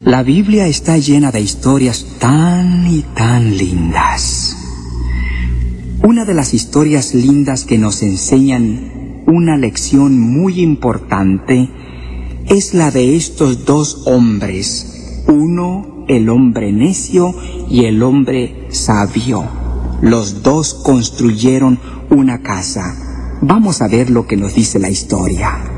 La Biblia está llena de historias tan y tan lindas. Una de las historias lindas que nos enseñan una lección muy importante es la de estos dos hombres, uno el hombre necio y el hombre sabio. Los dos construyeron una casa. Vamos a ver lo que nos dice la historia.